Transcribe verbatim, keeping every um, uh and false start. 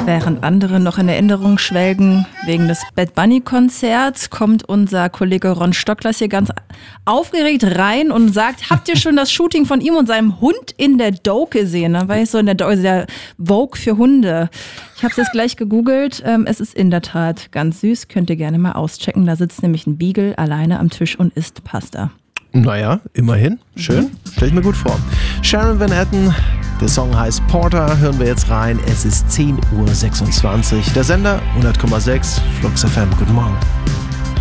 Während andere noch in Erinnerung schwelgen wegen des Bad Bunny Konzerts, kommt unser Kollege Ron Stocklers hier ganz aufgeregt rein und sagt, habt ihr schon das Shooting von ihm und seinem Hund in der Doke gesehen? Dann war ich so in der, Do- der Vogue für Hunde. Ich habe es jetzt gleich gegoogelt. Ähm, es ist in der Tat ganz süß. Könnt ihr gerne mal auschecken. Da sitzt nämlich ein Beagle alleine am Tisch und isst Pasta. Naja, immerhin. Schön. Mhm. Stell ich mir gut vor. Sharon Van Etten, der Song heißt Porter, hören wir jetzt rein. Es ist zehn Uhr sechsundzwanzig. Der Sender hundert Komma sechs, Flux F M. Guten Morgen.